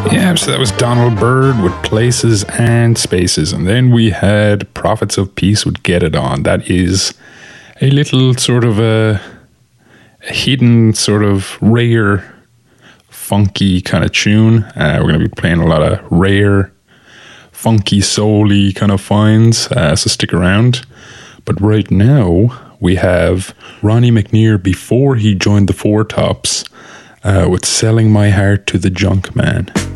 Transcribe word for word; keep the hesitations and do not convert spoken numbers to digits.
Yeah, so that was Donald Byrd with Places and Spaces. And then we had Prophets of Peace with Get It On. That is a little sort of a, a hidden, sort of rare, funky kind of tune. Uh, we're going to be playing a lot of rare, funky, soul-y kind of finds, uh, so stick around. But right now, we have Ronnie McNear before he joined the Four Tops uh, with Selling My Heart to the Junk Man.